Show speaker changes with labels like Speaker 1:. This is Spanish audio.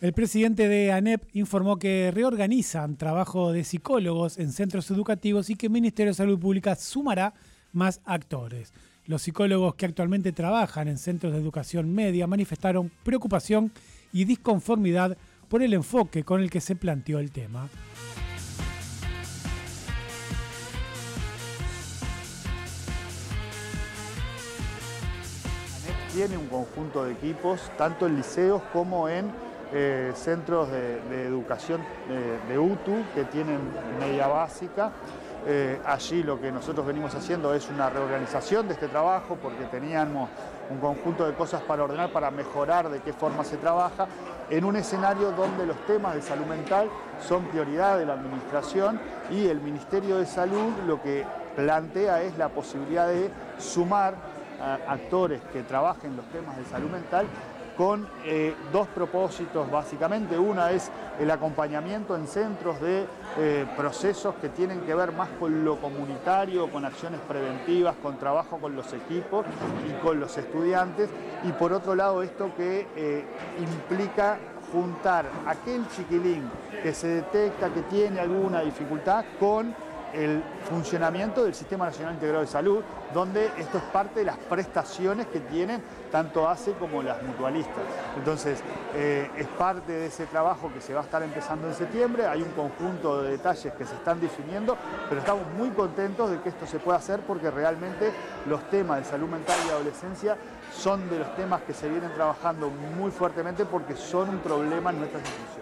Speaker 1: El presidente de ANEP informó que reorganizan trabajo de psicólogos en centros educativos y que el Ministerio de Salud Pública sumará más actores. Los psicólogos que actualmente trabajan en centros de educación media manifestaron preocupación y disconformidad por el enfoque con el que se planteó el tema.
Speaker 2: ANEP tiene un conjunto de equipos, tanto en liceos como en centros de educación de UTU que tienen media básica. Allí lo que nosotros venimos haciendo es una reorganización de este trabajo porque teníamos un conjunto de cosas para ordenar, para mejorar de qué forma se trabaja, en un escenario donde los temas de salud mental son prioridad de la administración y el Ministerio de Salud lo que plantea es la posibilidad de sumar actores que trabajen los temas de salud mental con dos propósitos básicamente. Una es el acompañamiento en centros de procesos que tienen que ver más con lo comunitario, con acciones preventivas, con trabajo con los equipos y con los estudiantes. Y por otro lado esto que implica juntar aquel chiquilín que se detecta que tiene alguna dificultad con el funcionamiento del Sistema Nacional Integrado de Salud, donde esto es parte de las prestaciones que tienen tanto ACE como las mutualistas. Entonces, es parte de ese trabajo que se va a estar empezando en septiembre. Hay un conjunto de detalles que se están definiendo, pero estamos muy contentos de que esto se pueda hacer porque realmente los temas de salud mental y adolescencia son de los temas que se vienen trabajando muy fuertemente porque son un problema en nuestras instituciones.